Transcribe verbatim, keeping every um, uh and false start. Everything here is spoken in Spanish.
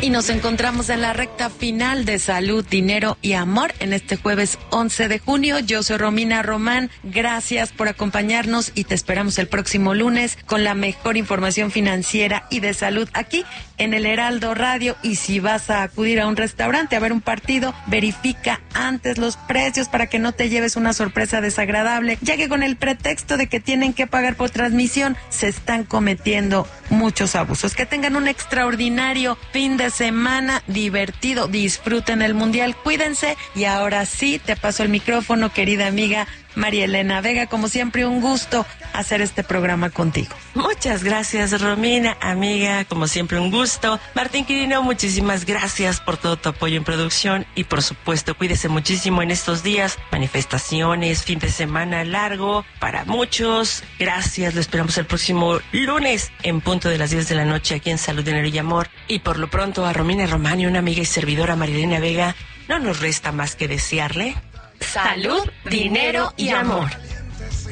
Y nos encontramos en la recta final de Salud, Dinero y Amor en este jueves once de junio. Yo soy Romina Román. Gracias por acompañarnos y te esperamos el próximo lunes con la mejor información financiera y de salud aquí en el Heraldo Radio. Y si vas a acudir a un restaurante a ver un partido, verifica antes los precios para que no te lleves una sorpresa desagradable, ya que con el pretexto de que tienen que pagar por transmisión se están cometiendo muchos abusos. Que tengan un extraordinario fin de semana divertido, disfruten el Mundial, cuídense. Y ahora sí, te paso el micrófono, querida amiga María Elena Vega. Como siempre, un gusto hacer este programa contigo. Muchas gracias, Romina, amiga, como siempre un gusto. Martín Quirino, muchísimas gracias por todo tu apoyo en producción y por supuesto, cuídese muchísimo en estos días, manifestaciones, fin de semana largo para muchos. Gracias, lo esperamos el próximo lunes en punto de las diez de la noche aquí en Salud, Dinero y Amor. Y por lo pronto a Romina Román, una amiga y servidora María Elena Vega, no nos resta más que desearle salud, dinero y amor.